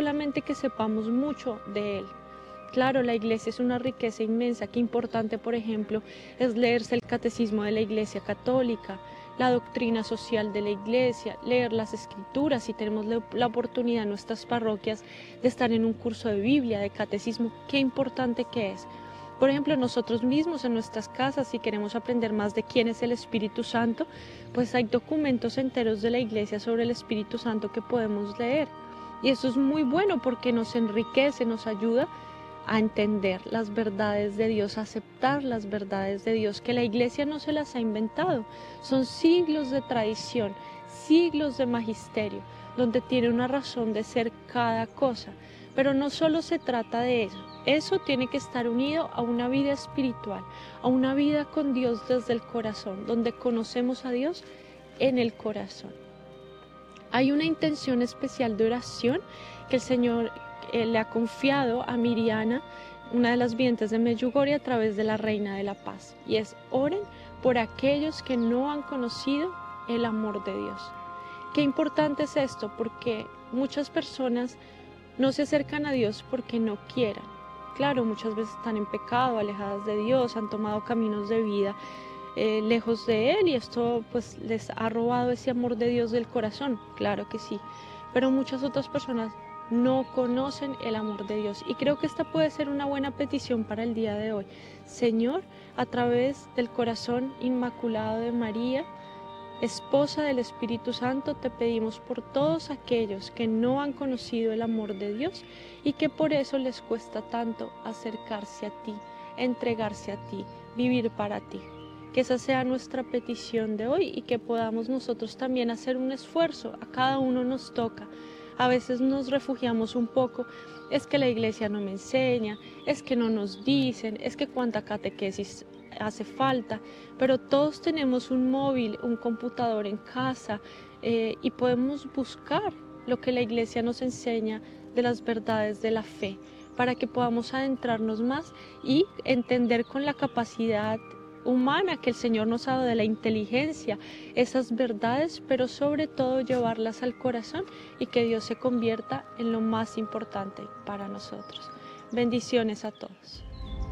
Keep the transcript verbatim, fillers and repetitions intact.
solamente que sepamos mucho de Él. Claro, la iglesia es una riqueza inmensa. Qué importante, por ejemplo, es leerse el catecismo de la Iglesia Católica, la doctrina social de la iglesia, leer las escrituras, si tenemos la oportunidad en nuestras parroquias de estar en un curso de Biblia, de catecismo, qué importante que es. Por ejemplo, nosotros mismos en nuestras casas, si queremos aprender más de quién es el Espíritu Santo, pues hay documentos enteros de la iglesia sobre el Espíritu Santo que podemos leer. Y eso es muy bueno porque nos enriquece, nos ayuda a entender las verdades de Dios, a aceptar las verdades de Dios, que la iglesia no se las ha inventado. Son siglos de tradición, siglos de magisterio, donde tiene una razón de ser cada cosa. Pero no solo se trata de eso, eso tiene que estar unido a una vida espiritual, a una vida con Dios desde el corazón, donde conocemos a Dios en el corazón. Hay una intención especial de oración que el Señor eh, le ha confiado a Miriana, una de las videntes de Medjugorje, a través de la Reina de la Paz, y es: oren por aquellos que no han conocido el amor de Dios. Qué importante es esto, porque muchas personas no se acercan a Dios porque no quieran. Claro, muchas veces están en pecado, alejadas de Dios, han tomado caminos de vida eh, lejos de Él, y esto pues les ha robado ese amor de Dios del corazón, claro que sí. Pero muchas otras personas no conocen el amor de Dios, y creo que esta puede ser una buena petición para el día de hoy. Señor, a través del corazón inmaculado de María, Esposa del Espíritu Santo, te pedimos por todos aquellos que no han conocido el amor de Dios y que por eso les cuesta tanto acercarse a ti, entregarse a ti, vivir para ti. Que esa sea nuestra petición de hoy, y que podamos nosotros también hacer un esfuerzo. A cada uno nos toca. A veces nos refugiamos un poco: es que la iglesia no me enseña, es que no nos dicen, es que cuánta catequesis hace falta, pero todos tenemos un móvil, un computador en casa, eh, y podemos buscar lo que la iglesia nos enseña de las verdades de la fe, para que podamos adentrarnos más y entender con la capacidad humana que el Señor nos ha dado, de la inteligencia, esas verdades, pero sobre todo llevarlas al corazón, y que Dios se convierta en lo más importante para nosotros. Bendiciones a todos.